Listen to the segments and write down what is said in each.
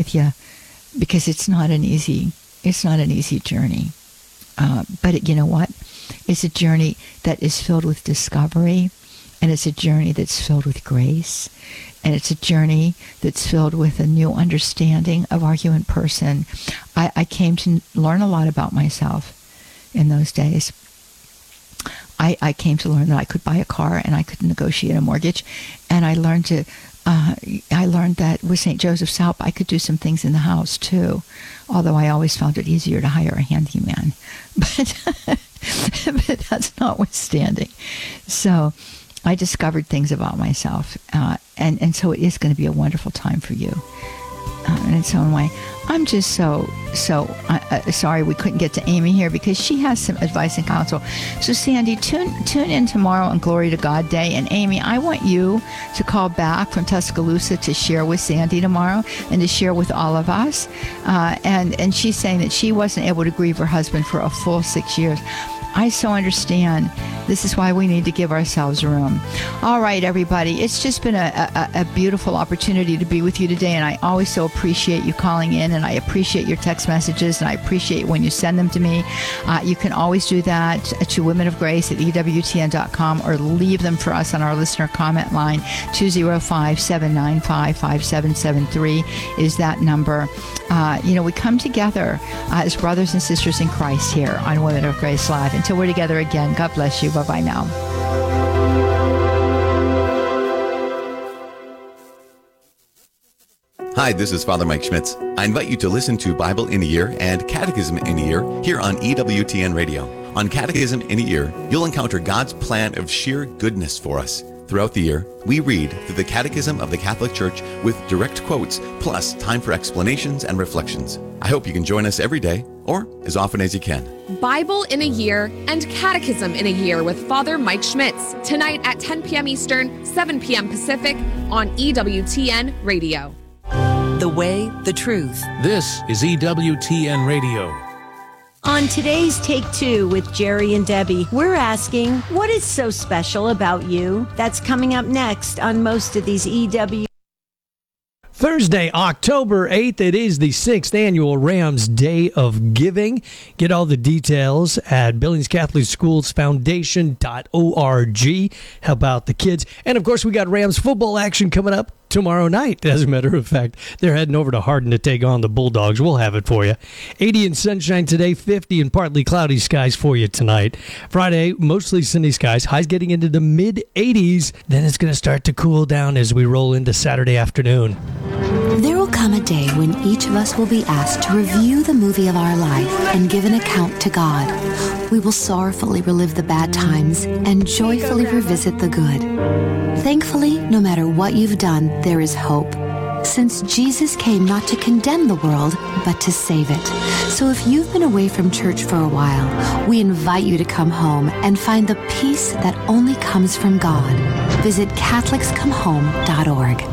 with you, because it's not an easy journey. But you know what? It's a journey that is filled with discovery, and it's a journey that's filled with grace, and it's a journey that's filled with a new understanding of our human person. I came to learn a lot about myself in those days. I came to learn that I could buy a car and I could negotiate a mortgage, and I learned that with St. Joseph's help, I could do some things in the house too, although I always found it easier to hire a handyman. But that's notwithstanding. So I discovered things about myself, and so it is going to be a wonderful time for you in its own way. I'm just so sorry we couldn't get to Amy here, because she has some advice and counsel. So Sandy, tune in tomorrow on Glory to God Day. And Amy, I want you to call back from Tuscaloosa to share with Sandy tomorrow and to share with all of us. And she's saying that she wasn't able to grieve her husband for a full 6 years. I so understand. This is why we need to give ourselves room. All right, everybody. It's just been a beautiful opportunity to be with you today, and I always so appreciate you calling in, and I appreciate your text messages, and I appreciate when you send them to me. You can always do that to Women of Grace at EWTN.com, or leave them for us on our listener comment line. 205-795-5773 is that number. We come together as brothers and sisters in Christ here on Women of Grace Live. Until we're together again, God bless you. Bye-bye now. Hi, this is Father Mike Schmitz. I invite you to listen to Bible in a Year and Catechism in a Year here on EWTN Radio. On Catechism in a Year, you'll encounter God's plan of sheer goodness for us. Throughout the year, we read through the Catechism of the Catholic Church with direct quotes, plus time for explanations and reflections. I hope you can join us every day, or as often as you can. Bible in a Year and Catechism in a Year with Father Mike Schmitz, tonight at 10 p.m. Eastern, 7 p.m. Pacific on EWTN Radio. The way, the truth. This is EWTN Radio. On today's Take Two with Jerry and Debbie, we're asking, what is so special about you? That's coming up next on most of these EW. Thursday, October 8th, it is the 6th annual Rams Day of Giving. Get all the details at Billings Catholic Schools Foundation.org. Help out the kids. And, of course, we got Rams football action coming up tomorrow night. As a matter of fact, they're heading over to Hardin to take on the Bulldogs. We'll have it for you. 80 and sunshine today, 50 and partly cloudy skies for you tonight. Friday, mostly sunny skies. Highs getting into the mid-80s. Then it's going to start to cool down as we roll into Saturday afternoon. There will come a day when each of us will be asked to review the movie of our life and give an account to God. We will sorrowfully relive the bad times and joyfully revisit the good. Thankfully, no matter what you've done, there is hope, since Jesus came not to condemn the world, but to save it. So if you've been away from church for a while, we invite you to come home and find the peace that only comes from God. Visit CatholicsComeHome.org.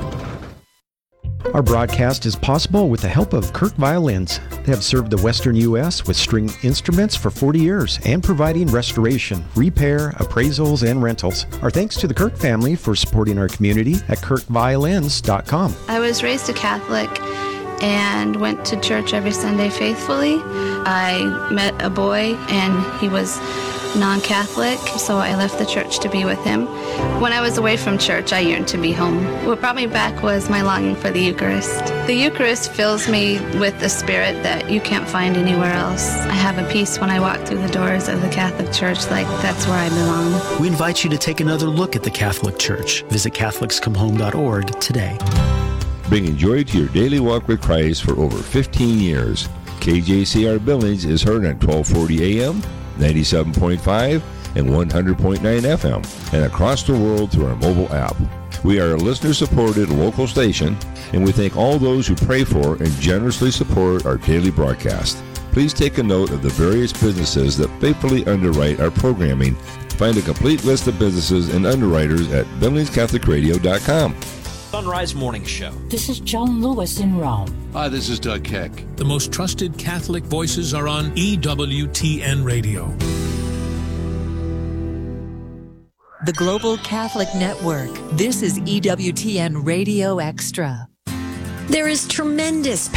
Our broadcast is possible with the help of Kirk Violins. They have served the Western U.S. with string instruments for 40 years and providing restoration, repair, appraisals, and rentals. Our thanks to the Kirk family for supporting our community at KirkViolins.com. I was raised a Catholic and went to church every Sunday faithfully. I met a boy and he was non-Catholic, so I left the church to be with him. When I was away from church, I yearned to be home. What brought me back was my longing for the Eucharist. The Eucharist fills me with the spirit that you can't find anywhere else. I have a peace when I walk through the doors of the Catholic Church, like that's where I belong. We invite you to take another look at the Catholic Church. Visit CatholicsComeHome.org today. Bringing joy to your daily walk with Christ for over 15 years. KJCR Billings is heard on 1240 AM, 97.5 and 100.9 FM, and across the world through our mobile app. We are a listener-supported local station, and we thank all those who pray for and generously support our daily broadcast. Please take a note of the various businesses that faithfully underwrite our programming. Find a complete list of businesses and underwriters at BillingsCatholicRadio.com. Sunrise Morning Show. This is John Lewis in Rome. Hi, this is Doug Keck. The most trusted Catholic voices are on EWTN Radio. The Global Catholic Network. This is EWTN Radio Extra. There is tremendous